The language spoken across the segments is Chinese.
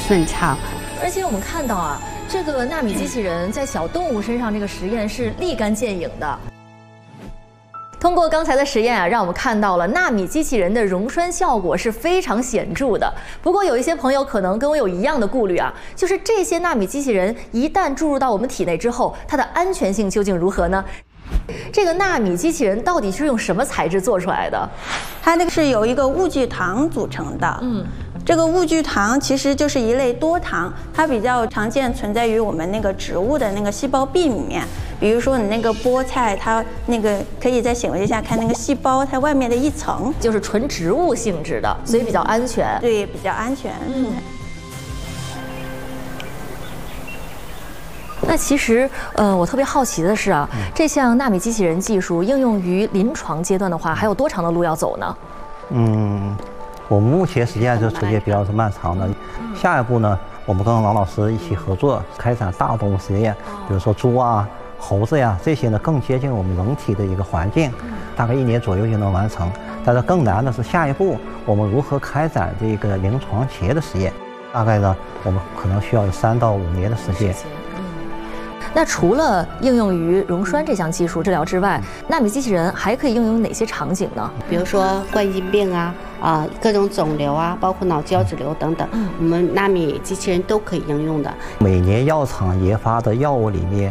顺畅。 而且我们看到啊，这个纳米机器人在小动物身上这个实验是立竿见影的。通过刚才的实验啊，让我们看到了纳米机器人的溶栓效果是非常显著的。不过有一些朋友可能跟我有一样的顾虑啊，就是这些纳米机器人一旦注入到我们体内之后，它的安全性究竟如何呢？这个纳米机器人到底是用什么材质做出来的？ 它那个是由一个物聚糖组成的。这个物聚糖其实就是一类多糖，它比较常见存在于我们那个植物的那个细胞壁里面。比如说你那个菠菜，它那个可以在显微镜下看那个细胞它外面的一层， 就是纯植物性质的，所以比较安全。 对，比较安全。 那其实，我特别好奇的是啊，这项纳米机器人技术应用于临床阶段的话，还有多长的路要走呢？ 我们目前实际上就时间比较是漫长的。下一步呢，我们跟王老师一起合作，开展大动物实验，比如说猪啊、猴子呀这些呢，更接近我们人体的一个环境，大概1年左右就能完成。但是更难的是下一步，我们如何开展这个临床前的实验？大概呢，我们可能需要3到5年的时间。 那除了应用于溶栓这项技术治疗之外，纳米机器人还可以应用于哪些场景呢？ 比如说冠心病啊，各种肿瘤啊，包括脑胶质瘤等等，我们纳米机器人都可以应用的。 每年药厂研发的药物里面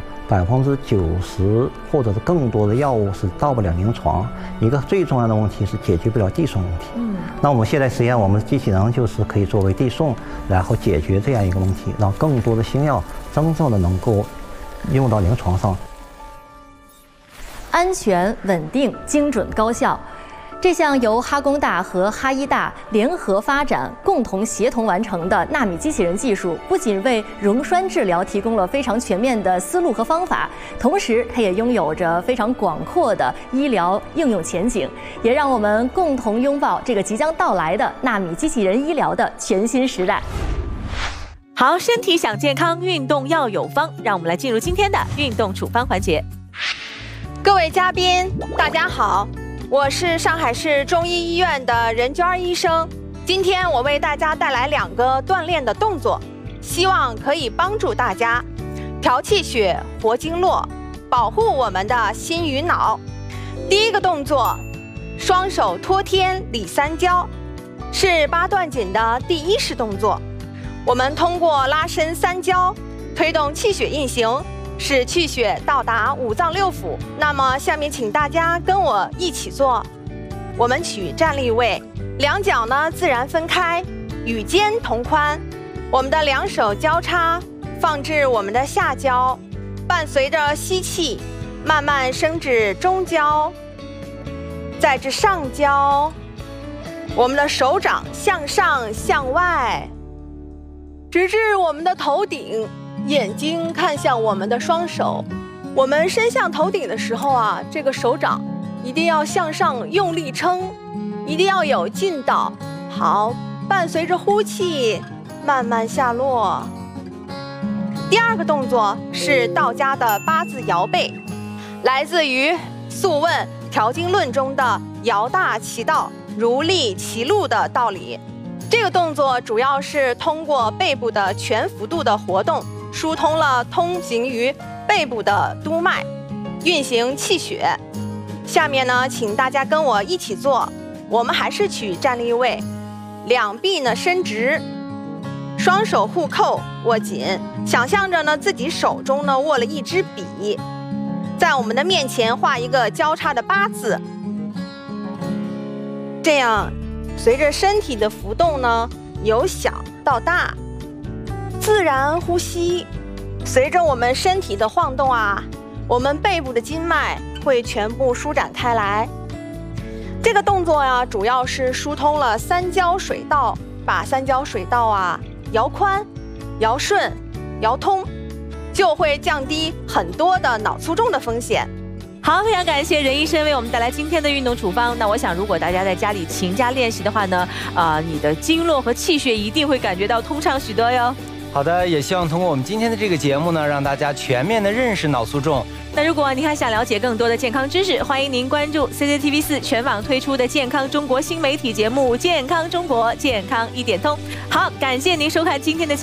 ，90%或者是更多的药物是到不了临床。一个最重要的问题是解决不了递送问题。那我们现在实验，我们机器人就是可以作为递送，然后解决这样一个问题，让更多的新药真正的能够用到临床上。 安全、稳定、精准、高效。这项由哈工大和哈医大联合发展、共同协同完成的纳米机器人技术，不仅为溶栓治疗提供了非常全面的思路和方法，同时它也拥有着非常广阔的医疗应用前景，也让我们共同拥抱这个即将到来的纳米机器人医疗的全新时代。 好，身体想健康，运动要有方，让我们来进入今天的运动处方环节。 各位嘉宾，大家好，我是上海市中医医院的任娟医生。今天我为大家带来2个锻炼的动作，希望可以帮助大家调气血、活经络，保护我们的心与脑。第一个动作，双手托天理三焦，是八段锦的第1式动作。我们通过拉伸三焦，推动气血运行，使气血到达5脏6腑。那么下面请大家跟我一起做。我们取站立位，两脚呢自然分开，与肩同宽。我们的2手交叉放置我们的下焦，伴随着吸气，慢慢升至中焦，再至上焦。我们的手掌向上向外，直至我们的头顶，眼睛看向我们的双手。我们伸向头顶的时候啊，这个手掌一定要向上用力撑，一定要有劲道。好，伴随着呼气，慢慢下落。第2个动作是道家的8字摇背，来自于《素问·调经论》中的摇大其道，如立其路的道理。这个动作主要是通过背部的全幅度的活动，疏通了通行于背部的督脉，运行气血。下面呢，请大家跟我一起做。我们还是取站立位，两臂呢伸直，双手互扣握紧，想象着呢自己手中呢握了一支笔，在我们的面前画一个交叉的8字，这样随着身体的浮动呢，由小到大，自然呼吸。随着我们身体的晃动啊，我们背部的筋脉会全部舒展开来。这个动作呀，主要是疏通了三焦水道，把三焦水道啊摇宽、摇顺、摇通，就会降低很多的脑卒中的风险。 好，非常感谢任医生为我们带来今天的运动处方。那我想，如果大家在家里勤加练习的话呢，你的经络和气血一定会感觉到通畅许多哟。 好的，也希望通过我们今天的这个节目呢，让大家全面的认识脑卒中。 那如果您还想了解更多的健康知识，欢迎您关注 CCTV4 全网推出的健康中国新媒体节目《健康中国健康一点通》。好，感谢您收看今天的